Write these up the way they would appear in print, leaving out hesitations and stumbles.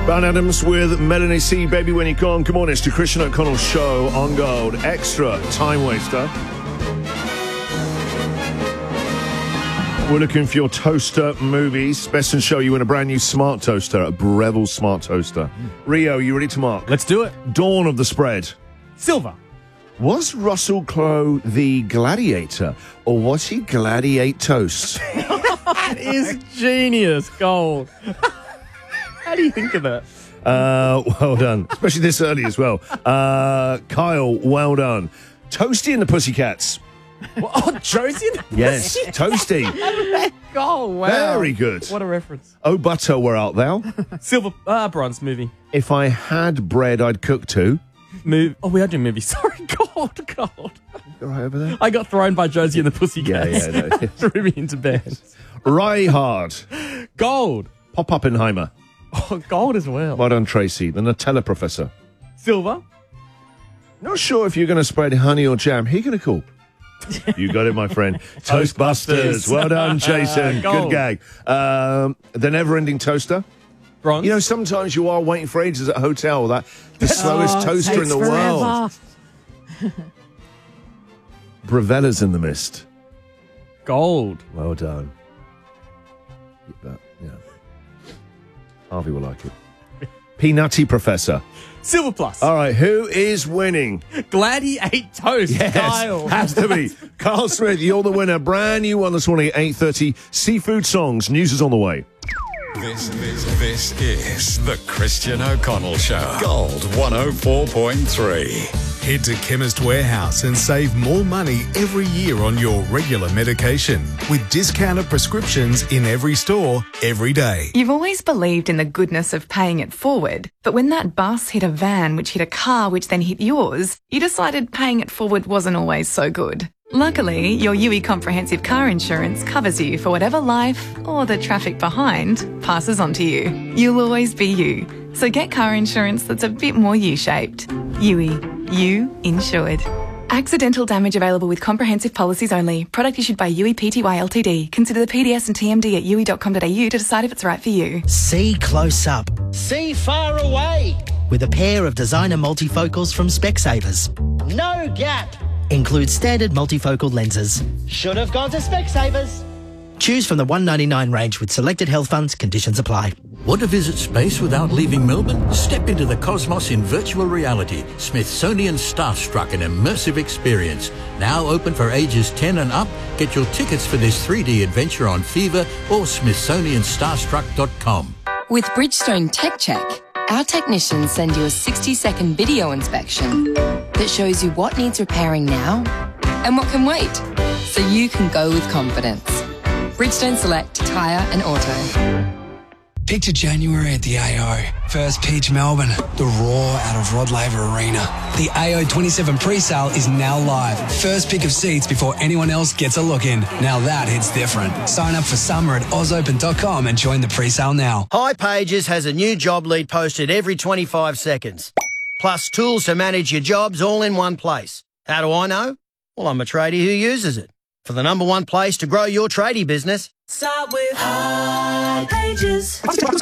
Brian Adams with Melanie C. Baby When You're Gone. Good morning, it's the Christian O'Connell Show on Gold. Extra time waster. We're looking for your toaster movies. Best in Show, you win a brand new smart toaster, a Breville smart toaster. Rio, you ready to mark? Let's do it. Dawn of the spread. Silver. Was Russell Crowe the gladiator, or was he gladiate toast? That is genius, Gold. How do you think of that? Well done. Especially this early as well. Kyle, well done. Toasty and the Pussycats. Oh, Josie? Yes, Toasty. Oh, wow. Very good. What a reference. Oh, butter, where art thou? Silver, bronze movie. If I had bread, I'd cook too. Oh, we are doing movies. Sorry, Gold. You're right over there. I got thrown by Josie and the Pussycats. Yeah, no. Threw me into bed. Rye Hard. Gold. Pop Oppenheimer. Oh, gold as well. Well done, Tracy. The Nutella Professor. Silver. Not sure if you're going to spread honey or jam. Who are you going to call? You got it, my friend. Toastbusters. Well done, Jason. Good gag. The Never-Ending Toaster. Bronze. You know, sometimes you are waiting for ages at a hotel. The slowest toaster in the world. Brevella's in the Mist. Gold. Well done. Yeah. Harvey will like it. Peanutty Professor. Silver plus. All right, who is winning? Gladiate toast. Yes, Kyle. has to be. Carl Smith, you're the winner. Brand new one this morning at 8:30. Seafood Songs. News is on the way. This is the Christian O'Connell Show. Gold 104.3. Head to Chemist Warehouse and save more money every year on your regular medication with discounted prescriptions in every store, every day. You've always believed in the goodness of paying it forward, but when that bus hit a van which hit a car which then hit yours, you decided paying it forward wasn't always so good. Luckily, your UE Comprehensive Car Insurance covers you for whatever life, or the traffic behind, passes on to you. You'll always be you. So get car insurance that's a bit more U-shaped. UE. You insured. Accidental damage available with comprehensive policies only. Product issued by UE Pty Ltd. Consider the PDS and TMD at UE.com.au to decide if it's right for you. See close up. See far away. With a pair of designer multifocals from Specsavers. No gap. Includes standard multifocal lenses. Should have gone to Specsavers. Choose from the $199 range with selected health funds. Conditions apply. Want to visit space without leaving Melbourne? Step into the cosmos in virtual reality. Smithsonian Starstruck, an immersive experience. Now open for ages 10 and up. Get your tickets for this 3D adventure on Fever or smithsonianstarstruck.com. With Bridgestone Tech Check, our technicians send you a 60-second video inspection that shows you what needs repairing now and what can wait, so you can go with confidence. Bridgestone Select Tyre and Auto. Picture January at the AO. First pitch Melbourne. The roar out of Rod Laver Arena. The AO 27 pre-sale is now live. First pick of seats before anyone else gets a look in. Now that hits different. Sign up for summer at ozopen.com and join the pre-sale now. hipages has a new job lead posted every 25 seconds. Plus tools to manage your jobs all in one place. How do I know? Well, I'm a tradie who uses it. For the number one place to grow your tradie business, start with hipages.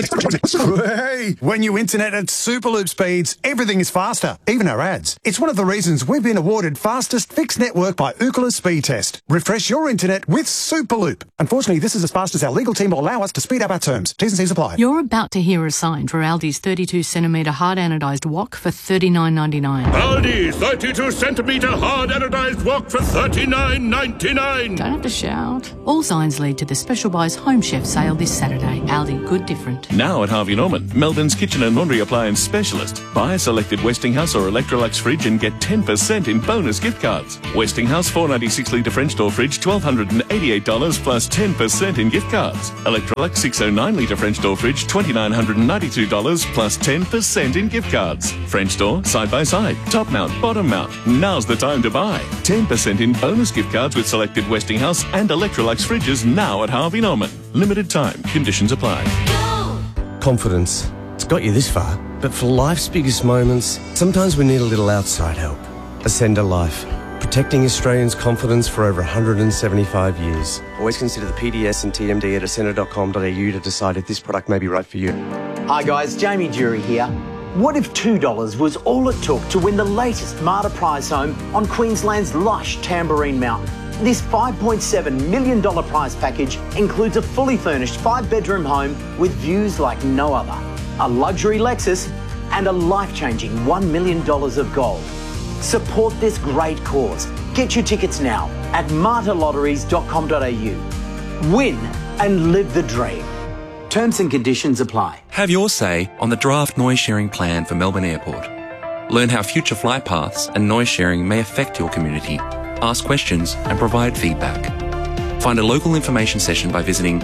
Hey, when you internet at Superloop speeds, everything is faster, even our ads. It's one of the reasons we've been awarded fastest fixed network by Ookla Speed Test. Refresh your internet with Superloop. Unfortunately, this is as fast as our legal team will allow us to speed up our terms. T's and C's apply. You're about to hear a sign for Aldi's 32cm hard anodised wok for $39.99. Aldi's 32cm hard anodised wok for $39.99. Don't have to shout. All signs lead to the Special Buys Home Chef sale this Saturday. Aldi, good different. Now at Harvey Norman, Melbourne's kitchen and laundry appliance specialist. Buy a selected Westinghouse or Electrolux fridge and get 10% in bonus gift cards. Westinghouse 496 litre French door fridge, $1,288 plus 10% in gift cards. Electrolux 609 litre French door fridge, $2,992 plus 10% in gift cards. French door, side by side, top mount, bottom mount. Now's the time to buy. 10% in bonus gift cards with selected Westinghouse and Electrolux fridges now at Harvey Norman. Limited time. Conditions apply. Confidence. It's got you this far. But for life's biggest moments, sometimes we need a little outside help. Ascender Life. Protecting Australians' confidence for over 175 years. Always consider the PDS and TMD at ascender.com.au to decide if this product may be right for you. Hi guys, Jamie Jury here. What if $2 was all it took to win the latest Marta prize home on Queensland's lush Tamborine Mountain? This $5.7 million prize package includes a fully furnished 5-bedroom home with views like no other, a luxury Lexus and a life-changing $1 million of gold. Support this great cause. Get your tickets now at martalotteries.com.au. Win and live the dream. Terms and conditions apply. Have your say on the draft noise sharing plan for Melbourne Airport. Learn how future flight paths and noise sharing may affect your community. Ask questions and provide feedback. Find a local information session by visiting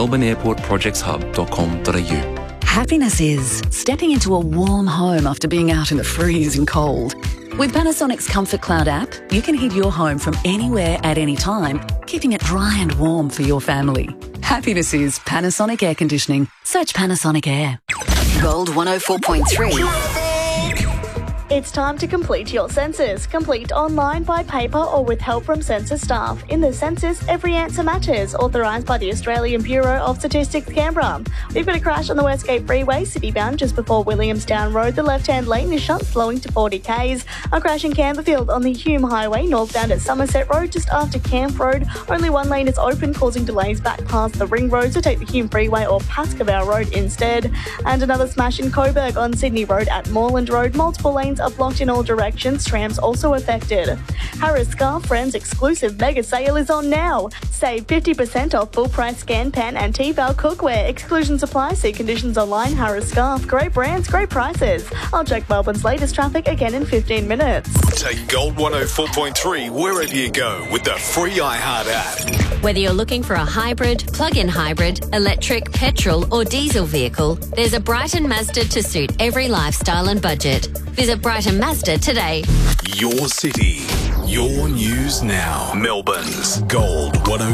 melbourneairportprojectshub.com.au. Happiness is stepping into a warm home after being out in the freezing cold. With Panasonic's Comfort Cloud app, you can heat your home from anywhere at any time, keeping it dry and warm for your family. Happiness is Panasonic Air Conditioning. Search Panasonic Air. Gold 104.3. It's time to complete your census. Complete online, by paper or with help from census staff. In the census, every answer matters. Authorised by the Australian Bureau of Statistics, Canberra. We've got a crash on the Westgate Freeway, citybound, just before Williamstown Road. The left-hand lane is shut, slowing to 40 k's. A crash in Camberfield on the Hume Highway, northbound at Somerset Road, just after Camp Road. Only one lane is open, causing delays back past the Ring Road, so take the Hume Freeway or Pascoe Road instead. And another smash in Coburg on Sydney Road at Moreland Road. Multiple lanes are blocked in all directions. Trams also affected. Harris Scarf Friends exclusive mega sale is on now. Save 50% off full price Scan Pan and T-Val cookware. Exclusions apply. See conditions online. Harris Scarf. Great brands, great prices. I'll check Melbourne's latest traffic again in 15 minutes. Take Gold 104.3 wherever you go with the free iHeart app. Whether you're looking for a hybrid, plug-in hybrid, electric, petrol or diesel vehicle, there's a Brighton Mazda to suit every lifestyle and budget. Visit Brighton Mazda today. Your city, your news now. Melbourne's Gold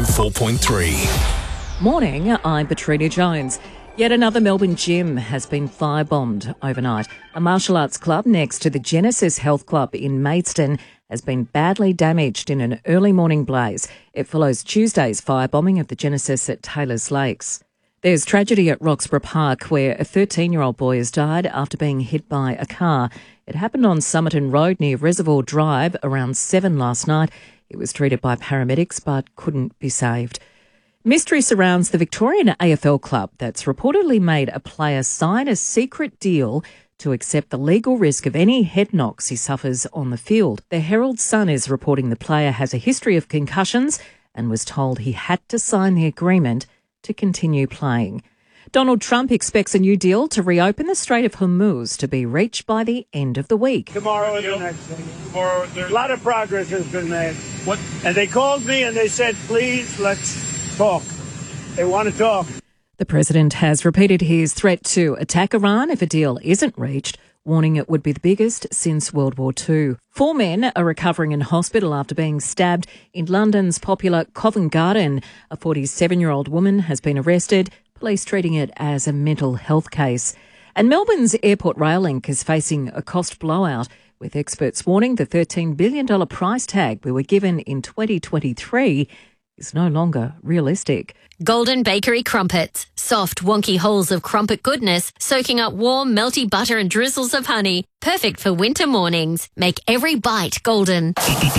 104.3. Morning, I'm Petrina Jones. Yet another Melbourne gym has been firebombed overnight. A martial arts club next to the Genesis Health Club in Maidstone has been badly damaged in an early morning blaze. It follows Tuesday's firebombing of the Genesis at Taylors Lakes. There's tragedy at Roxburgh Park where a 13-year-old boy has died after being hit by a car. It happened on Somerton Road near Reservoir Drive around 7 last night. He was treated by paramedics but couldn't be saved. Mystery surrounds the Victorian AFL club that's reportedly made a player sign a secret deal to accept the legal risk of any head knocks he suffers on the field. The Herald Sun is reporting the player has a history of concussions and was told he had to sign the agreement to continue playing. Donald Trump expects a new deal to reopen the Strait of Hormuz to be reached by the end of the week. Tomorrow is the next thing. Tomorrow, a lot of progress has been made. What? And they called me and they said, please, let's talk. They want to talk. The president has repeated his threat to attack Iran if a deal isn't reached, warning it would be the biggest since World War II. 4 men are recovering in hospital after being stabbed in London's popular Covent Garden. A 47-year-old woman has been arrested, police treating it as a mental health case. And Melbourne's Airport Rail Link is facing a cost blowout, with experts warning the $13 billion price tag we were given in 2023 is no longer realistic. Golden Bakery Crumpets. Soft, wonky holes of crumpet goodness, soaking up warm, melty butter and drizzles of honey. Perfect for winter mornings. Make every bite golden.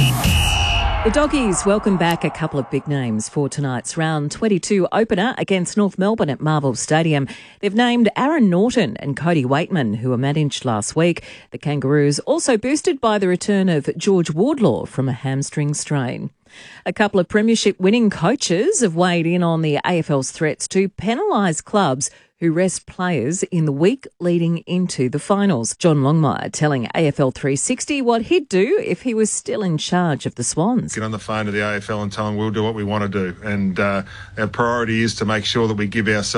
The Doggies welcome back a couple of big names for tonight's round 22 opener against North Melbourne at Marvel Stadium. They've named Aaron Norton and Cody Waitman, who were managed last week. The Kangaroos also boosted by the return of George Wardlaw from a hamstring strain. A couple of premiership-winning coaches have weighed in on the AFL's threats to penalise clubs who rest players in the week leading into the finals. John Longmire telling AFL 360 what he'd do if he was still in charge of the Swans. Get on the phone to the AFL and tell them we'll do what we want to do. And our priority is to make sure that we give ourselves